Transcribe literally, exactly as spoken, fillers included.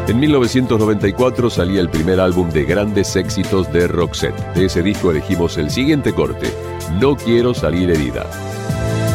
En mil novecientos noventa y cuatro salía el primer álbum de grandes éxitos de Roxette. De ese disco elegimos el siguiente corte, No quiero salir herida.